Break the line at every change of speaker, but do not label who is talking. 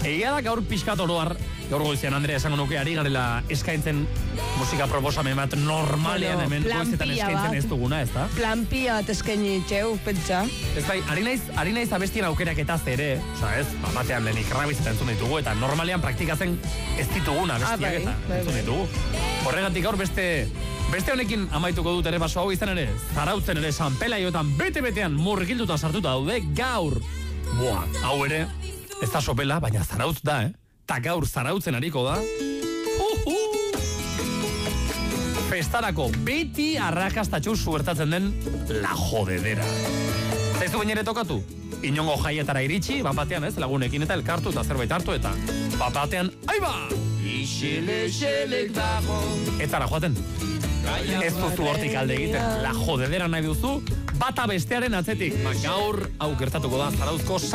Egia da gaur pixkat oroar, gaur goizean Andrea esango nuke ari garela eskaintzen musika proposamen bat normalean hemen goizetan eskaintzen ez duguna, ez da?
Plan pia bat eskaini txeu, pentsa.
Ez bai, ari naiz abestien aukerak eta ere, oza ez, batean lehenik rabizetan entzun ditugu, eta normalean praktikatzen ez dituguna abestiak eta entzun ditugu. Horregatik gaur beste honekin amaituko dut ere baso hau izan ere, zarautzen ere sanpelaioetan bete-betean murgilduta sartuta daude gaur. Boa, hau ere, ez da sopela, baina zarautz da, Ta gaur zarautzen ariko da. Festarako beti arrakastatxu suertatzen den la jodedera. Zaizu bainere tokatu? Inongo jaietara iritsi, bapatean ez, lagunekin eta elkartu eta zerbait hartu eta bapatean, aiba! Ixele-xelek dago. Ez zara joaten. Ez duzu hortik alde egiten. La jodedera nahi duzu, bata bestearen atzetik. Gaur, hau gertatuko da, zarauzko